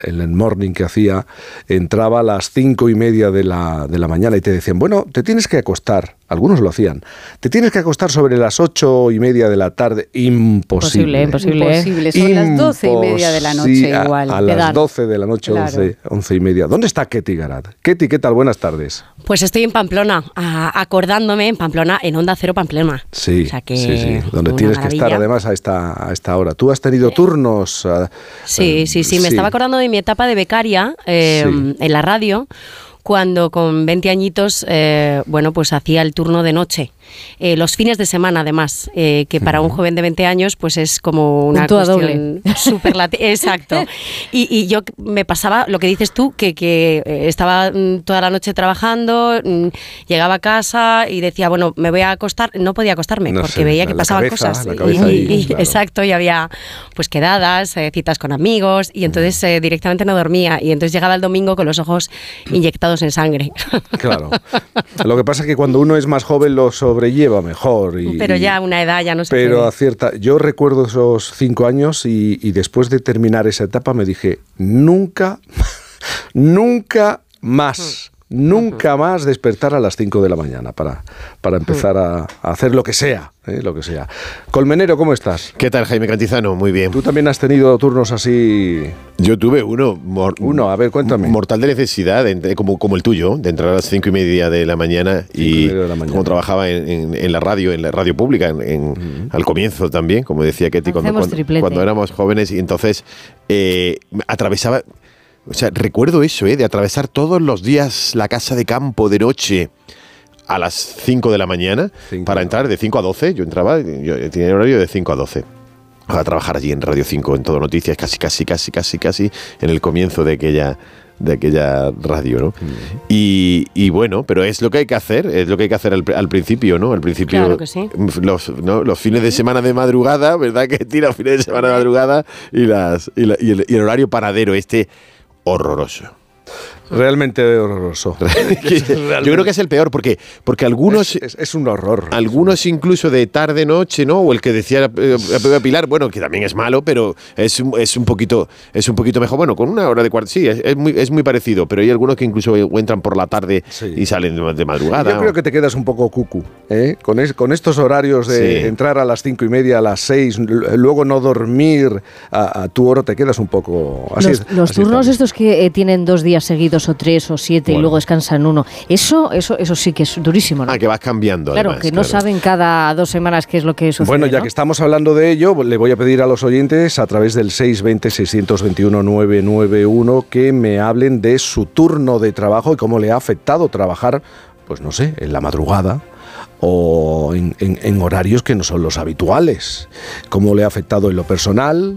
en el morning que hacía, entraba a las 5:30 de la mañana y te decían, bueno, te tienes que acostar, algunos lo hacían, te tienes que acostar sobre las 8:30 de la tarde. Imposible. Imposible. Son las 12:30 de la noche igual. A las 12 de la noche, claro. 11:30. ¿Dónde está Ketty Garat? Ketty, ¿qué tal? Buenas tardes. Pues estoy en Pamplona, acordándome en Pamplona, en Onda Cero Pamplona. Sí, o sea que sí. Donde tienes que estar además a esta hora. ¿Tú has tenido turnos? Sí. Me estaba acordando de mi etapa de becaria en la radio, cuando con 20 añitos, pues hacía el turno de noche. Los fines de semana, además, que para un joven de 20 años, pues es como una cuestión súper exacto. Y yo me pasaba lo que dices tú, que estaba toda la noche trabajando, llegaba a casa y decía, bueno, me voy a acostar. No podía acostarme porque veía que pasaban cosas. Claro. Exacto, y había pues quedadas, citas con amigos, y entonces directamente no dormía. Y entonces llegaba el domingo con los ojos inyectados en sangre. Claro. Lo que pasa es que cuando uno es más joven lo sobrelleva mejor. Pero ya a una edad ya no se puede. Pero acierta. Yo recuerdo esos 5 años y después de terminar esa etapa me dije, nunca más despertar a las 5 de la mañana para empezar a hacer lo que sea. Colmenero, ¿cómo estás? ¿Qué tal, Jaime Cantizano? Muy bien. ¿Tú también has tenido turnos así? Yo tuve uno. A ver, cuéntame. Mortal de necesidad, como el tuyo, de entrar a las 5:30 de la mañana como trabajaba en la radio pública, al comienzo también, como decía Ketty, cuando éramos jóvenes, y entonces atravesaba... O sea, recuerdo eso, de atravesar todos los días la casa de campo de noche a las 5 de la mañana para entrar de 5 a 12. Yo tenía horario de 5 a 12. A trabajar allí en Radio 5, en Todo Noticias, casi en el comienzo de aquella radio, ¿no? Y bueno, pero es lo que hay que hacer, al principio, ¿no? Al principio, claro que sí. Los fines de semana de madrugada, ¿verdad? Que tira fines de semana de madrugada y el horario paradero horroroso. Realmente horroroso. Yo creo que es el peor, porque algunos... Es un horror. Algunos incluso de tarde-noche, ¿no? O el que decía Pilar, bueno, que también es malo, pero es un poquito mejor. Bueno, con una hora de cuarto, sí, es muy parecido, pero hay algunos que incluso entran por la tarde y salen de madrugada. Yo creo que te quedas un poco cucu, ¿eh? Con estos horarios de entrar a las 5:30, a las 6, luego no dormir a tu hora, te quedas un poco... Los turnos estos que tienen 2 días seguidos o 3 o 7 y luego descansan uno. Eso sí que es durísimo, ¿no? Que vas cambiando. Claro, además, que no saben cada 2 semanas qué es lo que sucede. Bueno, ya que estamos hablando de ello, le voy a pedir a los oyentes a través del 620-621-991 que me hablen de su turno de trabajo y cómo le ha afectado trabajar, pues no sé, en la madrugada o en horarios que no son los habituales. Cómo le ha afectado en lo personal,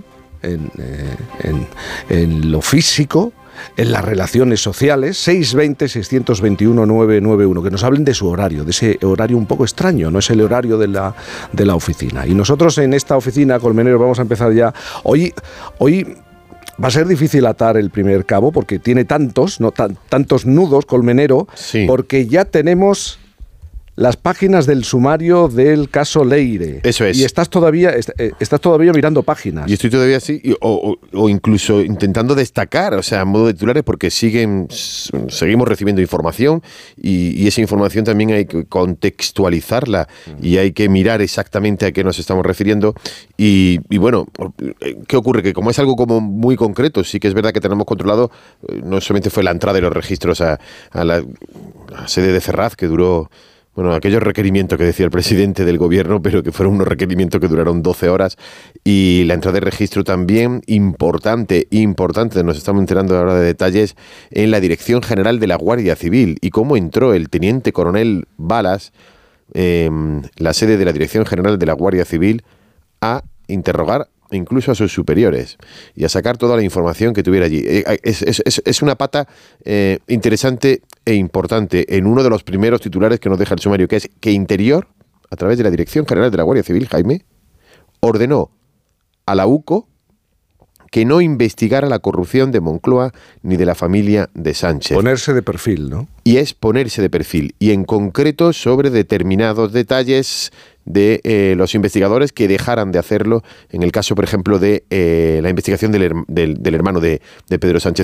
en lo físico, en las relaciones sociales. 620-621-991, que nos hablen de su horario, de ese horario un poco extraño, no es el horario de la oficina. Y nosotros en esta oficina, Colmenero, vamos a empezar ya. Hoy va a ser difícil atar el primer cabo porque tiene tantos nudos, Colmenero, porque ya tenemos las páginas del sumario del caso Leire. Eso es. Y estás todavía mirando páginas. Y estoy todavía así, o incluso intentando destacar, o sea, a modo de titulares, porque seguimos recibiendo información y esa información también hay que contextualizarla y hay que mirar exactamente a qué nos estamos refiriendo. Y bueno, ¿qué ocurre? Que como es algo como muy concreto, sí que es verdad que tenemos controlado, no solamente fue la entrada de los registros a la sede de Ferraz, que duró... Bueno, aquellos requerimientos que decía el presidente del gobierno, pero que fueron unos requerimientos que duraron 12 horas, y la entrada de registro también importante, nos estamos enterando ahora de detalles en la Dirección General de la Guardia Civil y cómo entró el teniente coronel Balas, la sede de la Dirección General de la Guardia Civil, a interrogar incluso a sus superiores y a sacar toda la información que tuviera allí. Es una pata interesante e importante en uno de los primeros titulares que nos deja el sumario, que es que Interior, a través de la Dirección General de la Guardia Civil, Jaime, ordenó a la UCO que no investigara la corrupción de Moncloa ni de la familia de Sánchez. Ponerse de perfil, ¿no? Y es ponerse de perfil, y en concreto sobre determinados detalles de los investigadores que dejaran de hacerlo en el caso, por ejemplo, de la investigación del hermano de Pedro Sánchez.